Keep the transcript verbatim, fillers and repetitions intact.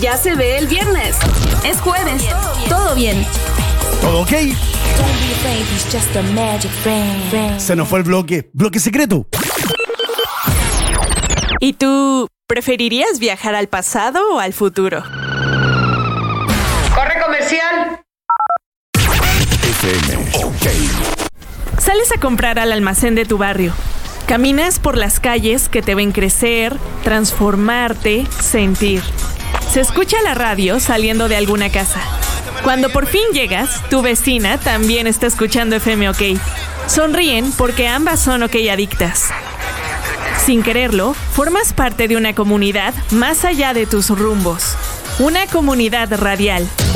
Ya se ve el viernes. Es jueves. Todo bien. ¿Todo ok? Se nos fue el bloque. Bloque secreto. ¿Y tú preferirías viajar al pasado o al futuro? ¡Corre comercial! F M, ok. Sales a comprar al almacén de tu barrio. Caminas por las calles que te ven crecer, transformarte, sentir. Se escucha la radio saliendo de alguna casa. Cuando por fin llegas, tu vecina también está escuchando F M OK. Sonríen porque ambas son OK adictas. Sin quererlo, formas parte de una comunidad más allá de tus rumbos. Una comunidad radial.